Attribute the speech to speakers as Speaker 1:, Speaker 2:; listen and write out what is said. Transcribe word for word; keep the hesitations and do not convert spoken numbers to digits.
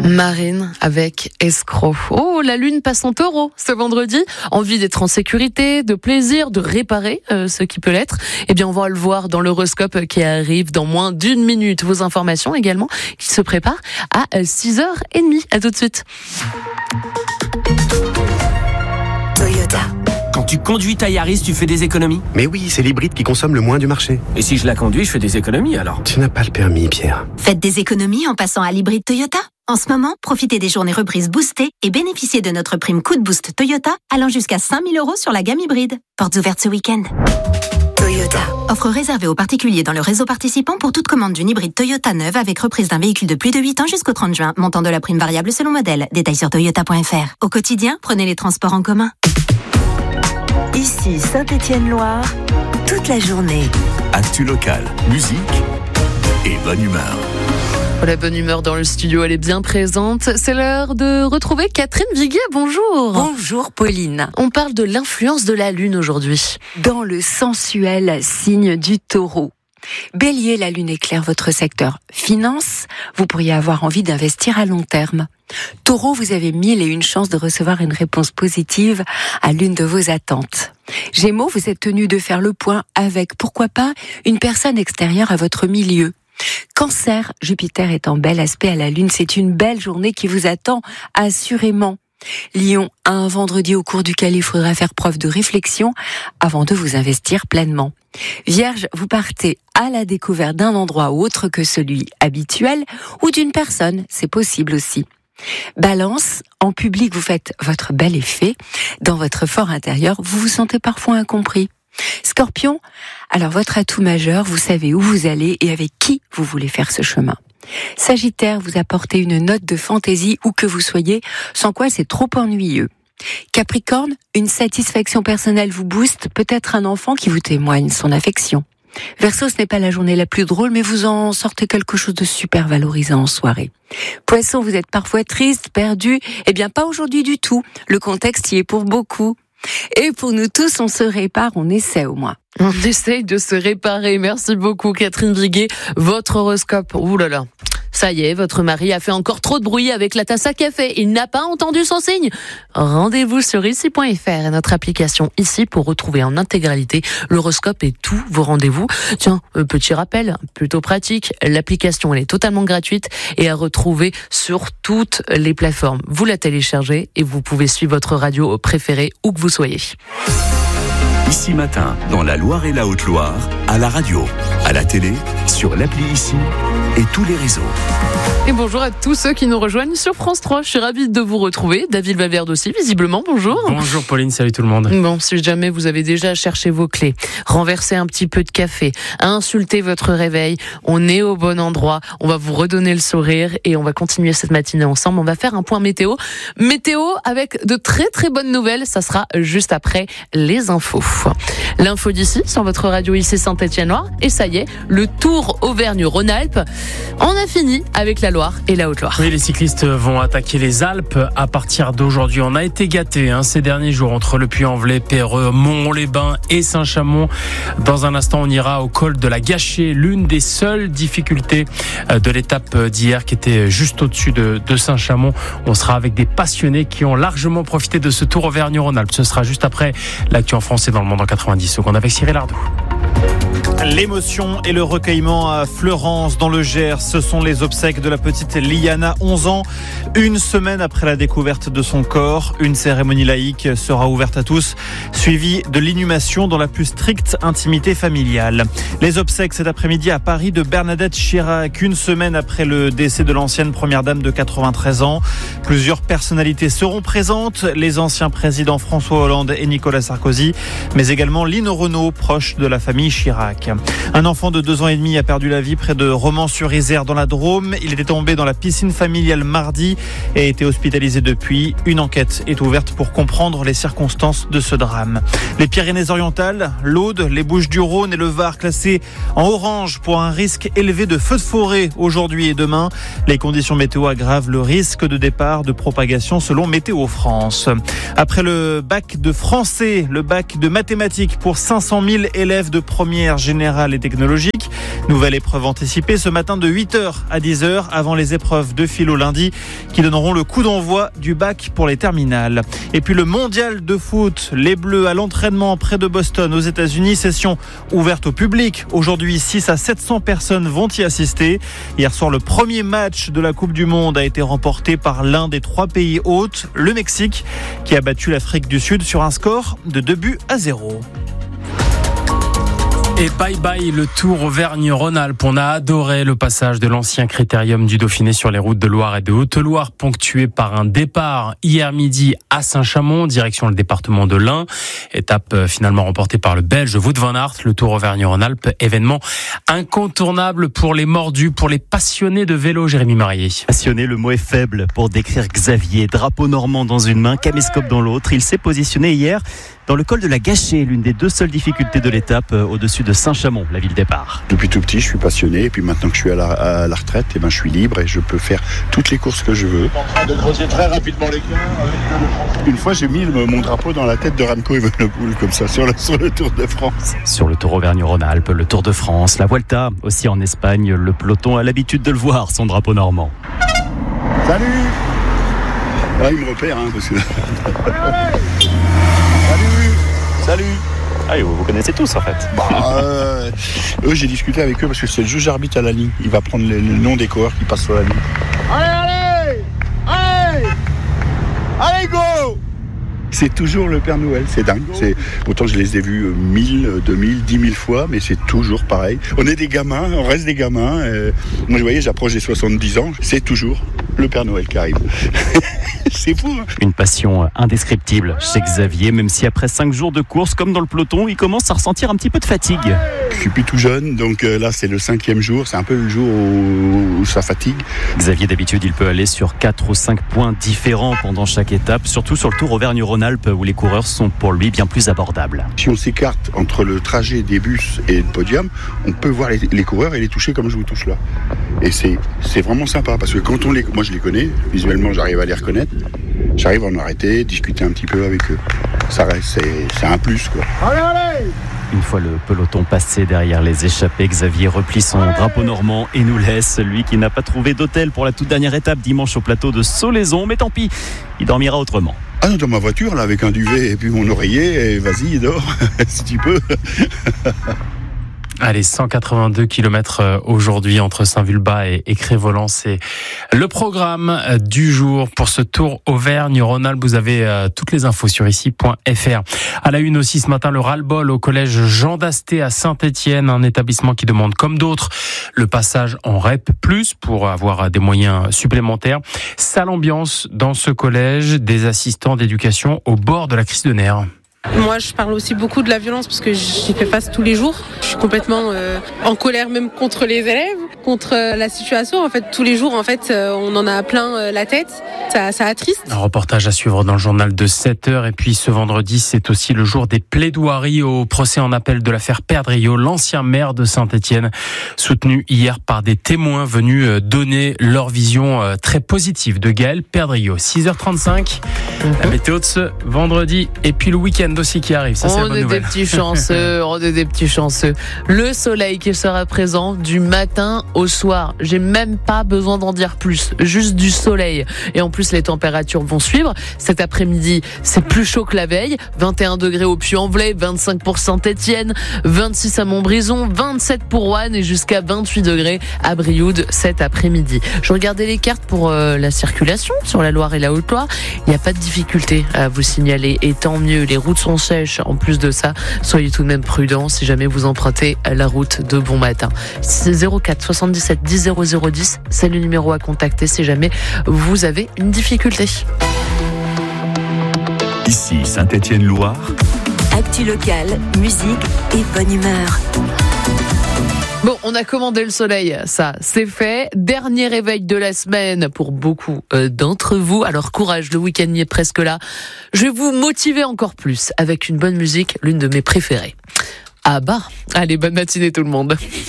Speaker 1: Marine avec Escroc. Oh, la lune passe en taureau ce vendredi. Envie d'être en sécurité, de plaisir, de réparer euh, ce qui peut l'être. Eh bien, on va le voir dans l'horoscope qui arrive dans moins d'une minute. Vos informations également qui se préparent à six heures trente. À tout de suite.
Speaker 2: Toyota.
Speaker 3: Quand tu conduis ta Yaris, tu fais des économies ?
Speaker 4: Mais oui, c'est l'hybride qui consomme le moins du marché.
Speaker 3: Et si je la conduis, je fais des économies alors ?
Speaker 4: Tu n'as pas le permis, Pierre.
Speaker 2: Faites des économies en passant à l'hybride Toyota. En ce moment, profitez des journées reprises boostées et bénéficiez de notre prime coup de boost Toyota allant jusqu'à cinq mille euros sur la gamme hybride. Portes ouvertes ce week-end. Toyota. Offre réservée aux particuliers dans le réseau participant pour toute commande d'une hybride Toyota neuve avec reprise d'un véhicule de plus de huit ans jusqu'au trente juin. Montant de la prime variable selon modèle. Détails sur toyota point f r. Au quotidien, prenez les transports en commun.
Speaker 5: Ici Saint-Étienne-Loire, toute la journée.
Speaker 6: Actu locale, musique et bonne humeur.
Speaker 1: La bonne humeur dans le studio, elle est bien présente. C'est l'heure de retrouver Catherine Viguier. Bonjour.
Speaker 7: Bonjour Pauline.
Speaker 1: On parle de l'influence de la lune aujourd'hui.
Speaker 7: Dans le sensuel signe du taureau. Bélier, la lune éclaire votre secteur finance. Vous pourriez avoir envie d'investir à long terme. Taureau, vous avez mille et une chances de recevoir une réponse positive à l'une de vos attentes. Gémeaux, vous êtes tenu de faire le point avec, pourquoi pas, une personne extérieure à votre milieu. Cancer, Jupiter est en bel aspect à la lune, c'est une belle journée qui vous attend assurément. Lion, un vendredi au cours duquel il faudra faire preuve de réflexion avant de vous investir pleinement. Vierge, vous partez à la découverte d'un endroit autre que celui habituel ou d'une personne, c'est possible aussi. Balance, en public vous faites votre bel effet, dans votre fort intérieur vous vous sentez parfois incompris. Scorpion, alors votre atout majeur, vous savez où vous allez et avec qui vous voulez faire ce chemin. Sagittaire, vous apportez une note de fantaisie où que vous soyez, sans quoi c'est trop ennuyeux. Capricorne, une satisfaction personnelle vous booste, peut-être un enfant qui vous témoigne son affection. Verseau, ce n'est pas la journée la plus drôle, mais vous en sortez quelque chose de super valorisant en soirée. Poisson, vous êtes parfois triste, perdu, eh bien pas aujourd'hui du tout, le contexte y est pour beaucoup. Et pour nous tous, on se répare, on essaie au moins.
Speaker 1: On essaye de se réparer. Merci beaucoup Catherine Viguier. Votre horoscope, ouh là là. Ça y est, votre mari a fait encore trop de bruit avec la tasse à café. Il n'a pas entendu son signe. Rendez-vous sur ici point f r et notre application Ici pour retrouver en intégralité l'horoscope et tous vos rendez-vous. Tiens, petit rappel, plutôt pratique. L'application, elle est totalement gratuite et à retrouver sur toutes les plateformes. Vous la téléchargez et vous pouvez suivre votre radio préférée où que vous soyez.
Speaker 6: Ici Matin, dans la Loire et la Haute-Loire, à la radio, à la télé, sur l'appli Ici et tous les réseaux.
Speaker 1: Et bonjour à tous ceux qui nous rejoignent sur France trois. Je suis ravie de vous retrouver. David Valverde aussi, visiblement. Bonjour.
Speaker 8: Bonjour Pauline, salut tout le monde.
Speaker 1: Bon, si jamais vous avez déjà cherché vos clés, renversé un petit peu de café, insulté votre réveil, on est au bon endroit. On va vous redonner le sourire et on va continuer cette matinée ensemble. On va faire un point météo. Météo avec de très très bonnes nouvelles. Ça sera juste après les infos. L'info d'ici sur votre radio ici Saint-Étienne-Loire. Et ça y est, le Tour Auvergne-Rhône-Alpes. On a fini avec la Loire et la Haute-Loire.
Speaker 8: Oui, les cyclistes vont attaquer les Alpes à partir d'aujourd'hui. On a été gâtés hein, ces derniers jours entre le Puy-en-Velay, Péreux, Mont-les-Bains et Saint-Chamond. Dans un instant, on ira au col de la Gâchée, l'une des seules difficultés de l'étape d'hier qui était juste au-dessus de, de Saint-Chamond. On sera avec des passionnés qui ont largement profité de ce Tour Auvergne-Rhône-Alpes. Ce sera juste après l'actu en français dans le monde en quatre-vingt-dix secondes avec Cyril Ardo.
Speaker 9: L'émotion et le recueillement à Fleurance dans le Gers, ce sont les obsèques de la petite Liana, onze ans. Une semaine après la découverte de son corps, une cérémonie laïque sera ouverte à tous, suivie de l'inhumation dans la plus stricte intimité familiale. Les obsèques cet après-midi à Paris de Bernadette Chirac, une semaine après le décès de l'ancienne première dame de quatre-vingt-treize ans. Plusieurs personnalités seront présentes, les anciens présidents François Hollande et Nicolas Sarkozy, mais également Lino Renault, proche de la famille Chirac. Un enfant de deux ans et demi a perdu la vie près de Romans-sur-Isère dans la Drôme. Il était tombé dans la piscine familiale mardi et a été hospitalisé depuis. Une enquête est ouverte pour comprendre les circonstances de ce drame. Les Pyrénées-Orientales, l'Aude, les Bouches-du-Rhône et le Var classés en orange pour un risque élevé de feux de forêt aujourd'hui et demain. Les conditions météo aggravent le risque de départ de propagation selon Météo France. Après le bac de français, le bac de mathématiques pour cinq cent mille élèves de première génération générale et technologique. Nouvelle épreuve anticipée ce matin de huit heures à dix heures avant les épreuves de philo lundi qui donneront le coup d'envoi du bac pour les terminales. Et puis le mondial de foot, les Bleus à l'entraînement près de Boston aux États-Unis, session ouverte au public. Aujourd'hui, six à sept cents personnes vont y assister. Hier soir, le premier match de la Coupe du Monde a été remporté par l'un des trois pays hôtes, le Mexique, qui a battu l'Afrique du Sud sur un score de deux buts à zéro.
Speaker 8: Et bye bye le Tour Auvergne-Rhône-Alpes. On a adoré le passage de l'ancien critérium du Dauphiné sur les routes de Loire et de Haute-Loire, ponctué par un départ hier midi à Saint-Chamond, direction le département de l'Ain. Étape finalement remportée par le Belge Wout van Aert. Le Tour Auvergne-Rhône-Alpes, événement incontournable pour les mordus, pour les passionnés de vélo. Jérémy Marié.
Speaker 10: Passionné, le mot est faible pour décrire Xavier. Drapeau normand dans une main, caméscope dans l'autre. Il s'est positionné hier dans le col de la Gâchée, l'une des deux seules difficultés de l'étape, au-dessus de Saint-Chamond, la ville départ.
Speaker 11: Depuis tout petit, je suis passionné, et puis maintenant que je suis à la, à la retraite, eh ben, je suis libre et je peux faire toutes les courses que je veux.
Speaker 12: En train de creuser très rapidement les coins.
Speaker 11: Une fois, j'ai mis le, mon drapeau dans la tête de Remco Evenepoel, comme ça, sur le, sur le Tour de France.
Speaker 10: Sur le Tour Auvergne-Rhône-Alpes, le Tour de France, la Vuelta, aussi en Espagne, le peloton a l'habitude de le voir, son drapeau normand.
Speaker 11: Salut! Ah, il me repère, hein, parce que... Salut.
Speaker 10: Ah, vous vous connaissez tous en fait.
Speaker 11: Bah, euh, eux, j'ai discuté avec eux parce que c'est le juge arbitre à la ligne. Il va prendre le, le nom des coureurs qui passent sur la ligne.
Speaker 12: Allez, allez, allez, allez, go.
Speaker 11: C'est toujours le Père Noël, c'est dingue. C'est, autant je les ai vus mille, deux mille, dix mille fois, mais c'est toujours pareil. On est des gamins, on reste des gamins. Euh, moi, vous voyez, j'approche des soixante-dix ans, c'est toujours le Père Noël qui arrive. C'est fou, hein.
Speaker 10: Une passion indescriptible chez Xavier, même si après cinq jours de course, comme dans le peloton, il commence à ressentir un petit peu de fatigue.
Speaker 11: Je suis plus tout jeune, donc euh, là c'est le cinquième jour, c'est un peu le jour où, où ça fatigue.
Speaker 10: Xavier, d'habitude, il peut aller sur quatre ou cinq points différents pendant chaque étape, surtout sur le Tour Auvergne-Rhône-Alpes où les coureurs sont pour lui bien plus abordables.
Speaker 11: Si on s'écarte entre le trajet des bus et le podium, on peut voir les, les coureurs et les toucher comme je vous touche là. Et c'est, c'est vraiment sympa parce que quand on les, moi je les connais, visuellement j'arrive à les reconnaître. J'arrive à en arrêter, discuter un petit peu avec eux. Ça reste, c'est, c'est un plus, quoi.
Speaker 12: Allez, allez.
Speaker 10: Une fois le peloton passé derrière les échappées, Xavier replie son drapeau normand et nous laisse, lui qui n'a pas trouvé d'hôtel pour la toute dernière étape dimanche au plateau de Solaison. Mais tant pis, il dormira autrement.
Speaker 11: Ah non, dans ma voiture, là, avec un duvet et puis mon oreiller, et vas-y, dors, si tu peux.
Speaker 8: Allez, cent quatre-vingt-deux kilomètres aujourd'hui entre Saint-Vulbas et, et Crest-Voland. C'est le programme du jour pour ce Tour Auvergne-Rhône-Alpes. Vous avez euh, toutes les infos sur ici point f r. À la une aussi ce matin, le ras-le-bol au collège Jean d'Asté à Saint-Étienne, un établissement qui demande comme d'autres le passage en R E P plus, pour avoir des moyens supplémentaires. Sale ambiance dans ce collège, des assistants d'éducation au bord de la crise de nerfs.
Speaker 13: Moi, je parle aussi beaucoup de la violence parce que j'y fais face tous les jours. Je suis complètement euh, en colère même contre les élèves, contre euh, la situation. En fait, tous les jours, en fait, euh, on en a plein euh, la tête. Ça, ça attriste.
Speaker 8: Un reportage à suivre dans le journal de sept heures. Et puis, ce vendredi, c'est aussi le jour des plaidoiries au procès en appel de l'affaire Perdriau, l'ancien maire de Saint-Étienne, soutenu hier par des témoins venus donner leur vision très positive de Gaël Perdriau. six heures trente-cinq, la météo de ce vendredi. Et puis le week-end aussi qui arrive, ça c'est
Speaker 1: on
Speaker 8: la bonne
Speaker 1: est
Speaker 8: nouvelle.
Speaker 1: des petits chanceux, on est des petits chanceux. Le soleil qui sera présent du matin au soir. J'ai même pas besoin d'en dire plus, juste du soleil. Et en plus les températures vont suivre. Cet après-midi, c'est plus chaud que la veille. vingt et un degrés au Puy-en-Velay, vingt-cinq pour Saint-Étienne, vingt-six à Montbrison, vingt-sept pour Roanne et jusqu'à vingt-huit degrés à Brioude cet après-midi. Je regardais les cartes pour euh, la circulation sur la Loire et la Haute-Loire. Il n'y a pas de difficulté à vous signaler et tant mieux. Les routes sont sèches. En plus de ça, soyez tout de même prudents si jamais vous empruntez la route de bon matin. C'est zéro quatre soixante-dix-sept dix zéro zéro dix, c'est le numéro à contacter si jamais vous avez une difficulté.
Speaker 6: Ici Saint-Étienne-Loire.
Speaker 2: Actu locale, musique et bonne humeur.
Speaker 1: Bon, on a commandé le soleil, ça, c'est fait. Dernier réveil de la semaine pour beaucoup euh, d'entre vous. Alors courage, le week-end y est presque là. Je vais vous motiver encore plus avec une bonne musique, l'une de mes préférées. Ah bah, allez, bonne matinée tout le monde.